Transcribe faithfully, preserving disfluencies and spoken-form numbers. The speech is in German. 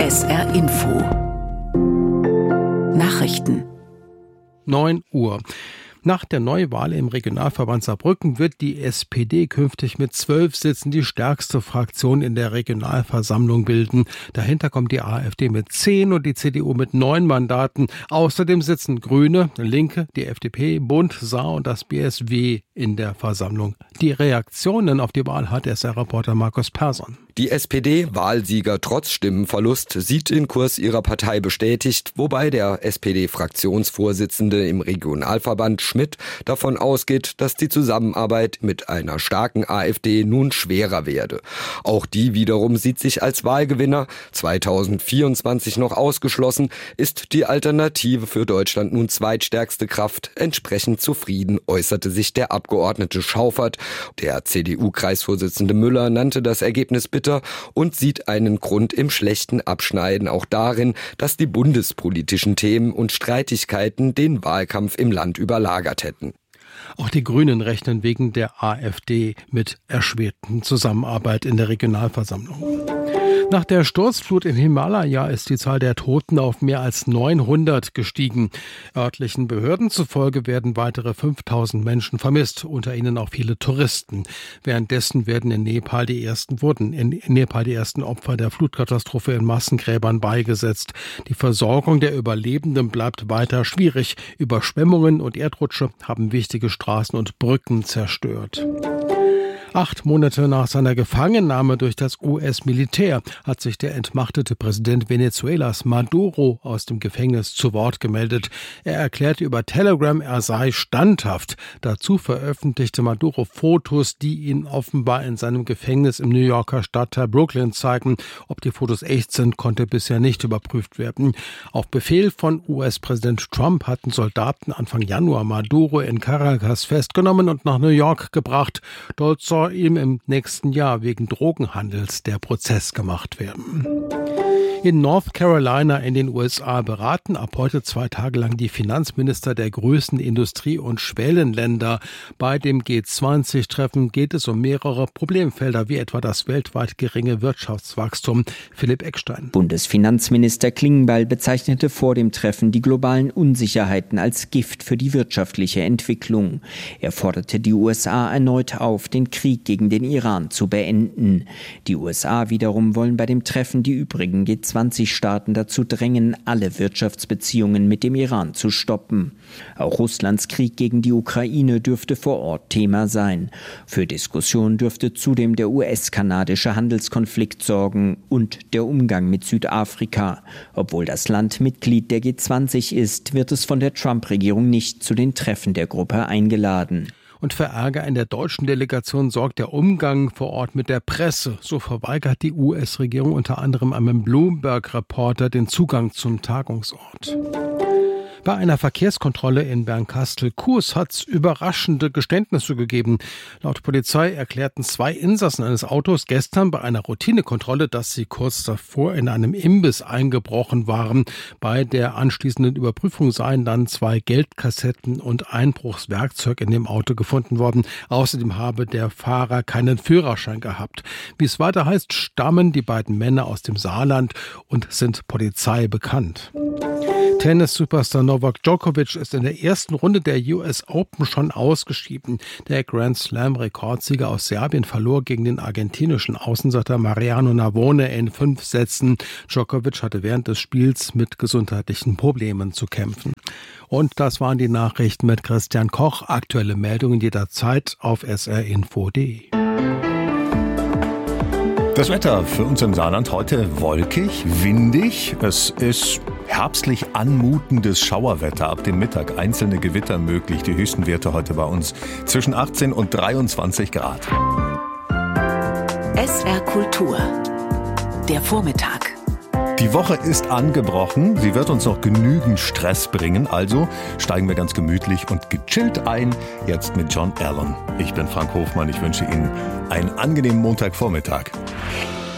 S R Info Nachrichten neun Uhr. Nach der Neuwahl im Regionalverband Saarbrücken wird die S P D künftig mit zwölf Sitzen die stärkste Fraktion in der Regionalversammlung bilden. Dahinter kommt die A f D mit zehn und die C D U mit neun Mandaten. Außerdem sitzen Grüne, Linke, die F D P, Bund, Saar und das B S W in der Versammlung. Die Reaktionen auf die Wahl hat S R-Reporter Markus Persson. Die S P D, Wahlsieger trotz Stimmenverlust, sieht den Kurs ihrer Partei bestätigt, wobei der S P D-Fraktionsvorsitzende im Regionalverband Schmidt davon ausgeht, dass die Zusammenarbeit mit einer starken A f D nun schwerer werde. Auch die wiederum sieht sich als Wahlgewinner. zweitausendvierundzwanzig noch ausgeschlossen, ist die Alternative für Deutschland nun zweitstärkste Kraft. Entsprechend zufrieden äußerte sich der Abgeordnete Schaufert. Der C D U-Kreisvorsitzende Müller nannte das Ergebnis bitter und sieht einen Grund im schlechten Abschneiden auch darin, dass die bundespolitischen Themen und Streitigkeiten den Wahlkampf im Land überlagert hätten. Auch die Grünen rechnen wegen der A f D mit erschwerten Zusammenarbeit in der Regionalversammlung. Nach der Sturzflut im Himalaya ist die Zahl der Toten auf mehr als neunhundert gestiegen. Örtlichen Behörden zufolge werden weitere fünftausend Menschen vermisst, unter ihnen auch viele Touristen. Währenddessen werden in Nepal die ersten wurden in Nepal die ersten Opfer der Flutkatastrophe in Massengräbern beigesetzt. Die Versorgung der Überlebenden bleibt weiter schwierig. Überschwemmungen und Erdrutsche haben wichtige Straßen und Brücken zerstört. Acht Monate nach seiner Gefangennahme durch das U S-Militär hat sich der entmachtete Präsident Venezuelas Maduro aus dem Gefängnis zu Wort gemeldet. Er erklärte über Telegram, er sei standhaft. Dazu veröffentlichte Maduro Fotos, die ihn offenbar in seinem Gefängnis im New Yorker Stadtteil Brooklyn zeigen. Ob die Fotos echt sind, konnte bisher nicht überprüft werden. Auf Befehl von U S-Präsident Trump hatten Soldaten Anfang Januar Maduro in Caracas festgenommen und nach New York gebracht. Dort soll ihm im nächsten Jahr wegen Drogenhandels der Prozess gemacht werden. In North Carolina in den U S A beraten ab heute zwei Tage lang die Finanzminister der größten Industrie- und Schwellenländer. Bei dem G zwanzig Treffen geht es um mehrere Problemfelder, wie etwa das weltweit geringe Wirtschaftswachstum. Philipp Eckstein. Bundesfinanzminister Klingbeil bezeichnete vor dem Treffen die globalen Unsicherheiten als Gift für die wirtschaftliche Entwicklung. Er forderte die U S A erneut auf, den Krieg gegen den Iran zu beenden. Die U S A wiederum wollen bei dem Treffen die übrigen G zwanzig Staaten dazu drängen, alle Wirtschaftsbeziehungen mit dem Iran zu stoppen. Auch Russlands Krieg gegen die Ukraine dürfte vor Ort Thema sein. Für Diskussion dürfte zudem der U S-kanadische Handelskonflikt sorgen und der Umgang mit Südafrika. Obwohl das Land Mitglied der G zwanzig ist, wird es von der Trump-Regierung nicht zu den Treffen der Gruppe eingeladen. Und für Ärger in der deutschen Delegation sorgt der Umgang vor Ort mit der Presse. So verweigert die U S-Regierung unter anderem einem Bloomberg-Reporter den Zugang zum Tagungsort. Bei einer Verkehrskontrolle in Bernkastel-Kues hat es überraschende Geständnisse gegeben. Laut Polizei erklärten zwei Insassen eines Autos gestern bei einer Routinekontrolle, dass sie kurz davor in einem Imbiss eingebrochen waren. Bei der anschließenden Überprüfung seien dann zwei Geldkassetten und Einbruchswerkzeug in dem Auto gefunden worden. Außerdem habe der Fahrer keinen Führerschein gehabt. Wie es weiter heißt, stammen die beiden Männer aus dem Saarland und sind Polizei bekannt. Tennis-Superstar Novak Djokovic ist in der ersten Runde der U S Open schon ausgeschieden. Der Grand Slam-Rekordsieger aus Serbien verlor gegen den argentinischen Außenseiter Mariano Navone in fünf Sätzen. Djokovic hatte während des Spiels mit gesundheitlichen Problemen zu kämpfen. Und das waren die Nachrichten mit Christian Koch. Aktuelle Meldungen jederzeit auf s r info punkt d e. Das Wetter für uns im Saarland heute wolkig, windig. Es ist herbstlich anmutendes Schauerwetter ab dem Mittag. Einzelne Gewitter möglich. Die höchsten Werte heute bei uns zwischen achtzehn und dreiundzwanzig Grad. S R Kultur. Der Vormittag. Die Woche ist angebrochen. Sie wird uns noch genügend Stress bringen. Also steigen wir ganz gemütlich und gechillt ein. Jetzt mit John Allen. Ich bin Frank Hofmann. Ich wünsche Ihnen einen angenehmen Montagvormittag.